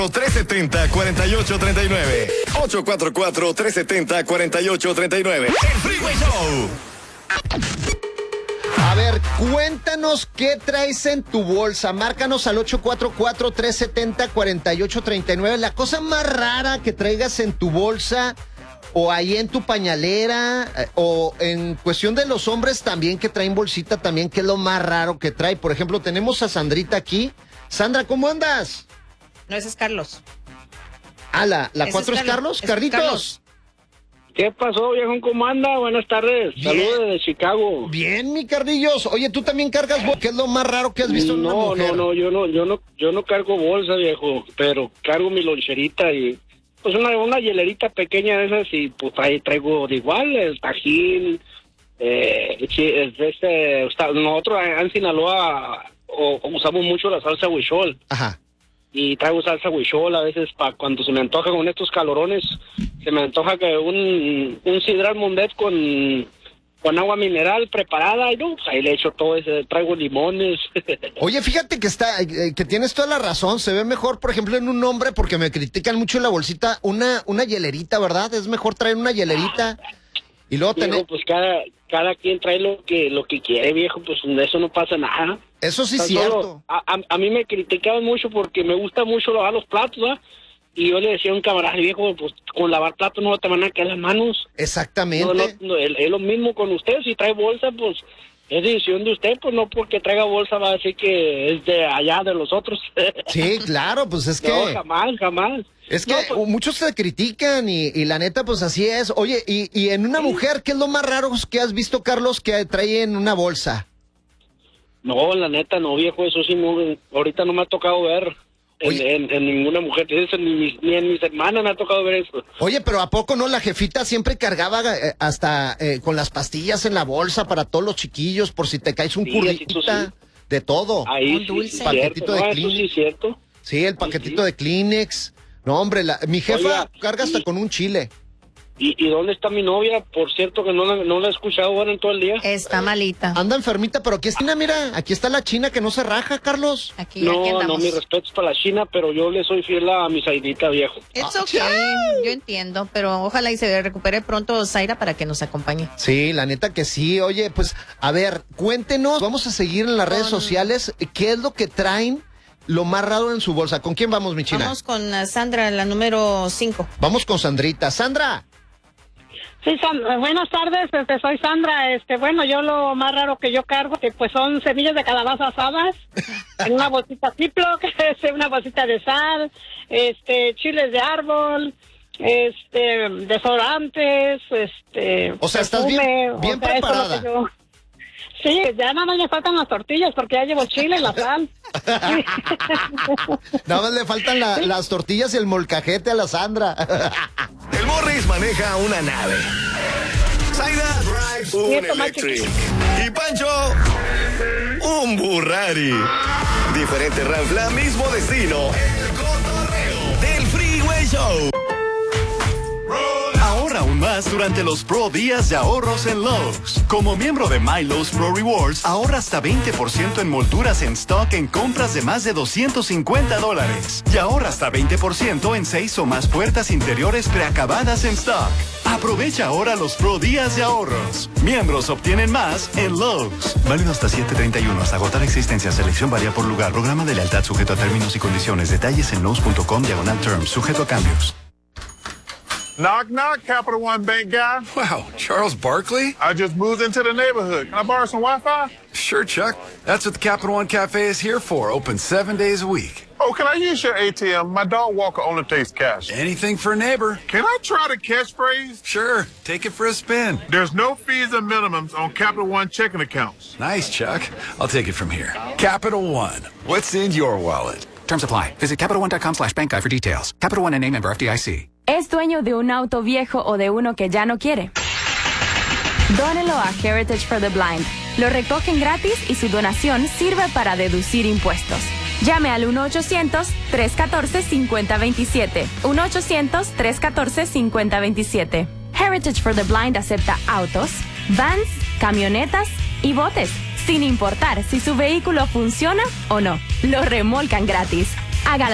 370-4839. 844-370-4839. El Freeway Show. A ver, cuéntanos qué traes en tu bolsa. Márcanos al 844-370-4839. La cosa más rara que traigas en tu bolsa o ahí en tu pañalera o en cuestión de los hombres también que traen bolsita también, ¿qué es lo más raro que trae? Por ejemplo, tenemos a Sandrita aquí. Sandra, ¿cómo andas? No, ese es Carlos. Ah, ¿la 4 es Carlos? ¿Carlitos? Carlos. ¿Qué pasó, viejón? ¿Cómo anda? Buenas tardes. Bien. Saludos desde Chicago. Bien, mi Cardillos. Oye, ¿tú también cargas bolsa? ¿Qué es lo más raro que has visto en una mujer? No, yo no cargo bolsa, viejo, pero cargo mi loncherita y pues una hielerita pequeña de esas y pues ahí traigo de igual el tajín. Nosotros en Sinaloa usamos mucho la salsa huichol. Ajá. Y traigo salsa huichol a veces para cuando se me antoja con estos calorones, se me antoja que un sidral mundet con agua mineral preparada y no, pues ahí le echo todo ese, traigo limones. Oye, fíjate que tienes toda la razón, se ve mejor, por ejemplo, en un hombre, porque me critican mucho en la bolsita, una hielerita, ¿verdad? Es mejor traer una hielerita y luego tener... Pues cada quien trae lo que quiere, viejo, pues de eso no pasa nada. Eso sí es Tan cierto. solo, a mí me criticaban mucho porque me gusta mucho lavar los platos, ¿verdad? Y yo le decía a un camarada, viejo, pues con lavar platos no te van a quedar las manos. Exactamente. No, es lo mismo con usted, si trae bolsa, pues es decisión de usted, pues no porque traiga bolsa va a decir que es de allá de los otros. Sí, claro, pues es que... No, jamás. Es que pues, muchos te critican y la neta, pues así es. Oye, y en una mujer, ¿qué es lo más raro que has visto, Carlos, que trae en una bolsa? No, la neta no, viejo, eso sí, no, ahorita no me ha tocado ver en ninguna mujer, ni en mis hermanas me ha tocado ver eso. Oye, pero ¿a poco no? La jefita siempre cargaba hasta con las pastillas en la bolsa para todos los chiquillos, por si te caes un currita, de todo. Ahí Un dulce. sí, Paquetito cierto. de Eso sí Kleenex. es cierto. Sí, el paquetito de Kleenex. No, hombre, mi jefa Oiga, carga hasta con un chile. ¿Y dónde está mi novia? Por cierto que no la he escuchado ahora en todo el día. Está malita. Anda enfermita, pero aquí está, mira, aquí está la china que no se raja, Carlos. Aquí No, andamos. mis respetos para la China, pero yo le soy fiel a mi Zairita, viejo. It's okay, yo entiendo, pero ojalá y se recupere pronto Zaira para que nos acompañe. Sí, la neta que sí. Oye, pues, a ver, cuéntenos, vamos a seguir en las redes sociales, ¿qué es lo que traen lo más raro en su bolsa? ¿Con quién vamos, mi china? Vamos con Sandra, la número 5. Vamos con Sandrita. Sandra. Sí, buenas tardes, soy Sandra. Bueno, yo lo más raro que yo cargo, que pues son semillas de calabaza asadas, en una bolsita Ziploc, una bolsita de sal, chiles de árbol, desodorantes, O sea, estás perfume, bien preparada. Sí, ya nada más me faltan las tortillas porque ya llevo el chile y la sal. Nada más le faltan las tortillas y el molcajete a la Sandra. El Morris maneja una nave. Zaida drives un Electric. Y Pancho, un Burrari. Diferente ranfla, mismo destino. El cotorreo del Freeway Show. Ahorra aún más durante los Pro Días de Ahorros en Lowe's. Como miembro de My Lowe's Pro Rewards, ahorra hasta 20% en molduras en stock en compras de más de $250. Y ahorra hasta 20% en 6 o más puertas interiores preacabadas en stock. Aprovecha ahora los Pro Días de Ahorros. Miembros obtienen más en Lowe's. Válido hasta 7/31. Hasta agotar existencia. Selección varía por lugar. Programa de lealtad sujeto a términos y condiciones. Detalles en lowes.com/terms. Sujeto a cambios. Knock, knock, Capital One Bank guy. Wow, Charles Barkley? I just moved into the neighborhood. Can I borrow some Wi-Fi? Sure, Chuck. That's what the Capital One Cafe is here for. Open 7 days a week. Oh, can I use your ATM? My dog Walker only takes cash. Anything for a neighbor. Can I try the catchphrase? Sure, take it for a spin. There's no fees or minimums on Capital One checking accounts. Nice, Chuck. I'll take it from here. Capital One. What's in your wallet? Terms apply. Visit CapitalOne.com/bankguy for details. Capital One, N.A. member FDIC. ¿Es dueño de un auto viejo o de uno que ya no quiere? Dónelo a Heritage for the Blind. Lo recogen gratis y su donación sirve para deducir impuestos. Llame al 1-800-314-5027. 1-800-314-5027. Heritage for the Blind acepta autos, vans, camionetas y botes, sin importar si su vehículo funciona o no. Lo remolcan gratis. Hágala